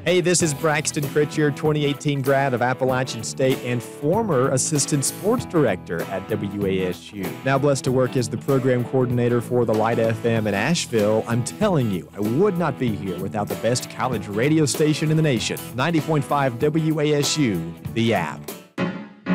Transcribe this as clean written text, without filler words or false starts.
Hey, this is Braxton Pritchard, 2018 grad of Appalachian State and former assistant sports director at WASU. Now blessed to work as the program coordinator for the Light FM in Asheville. I'm telling you, I would not be here without the best college radio station in the nation. 90.5 WASU, the app.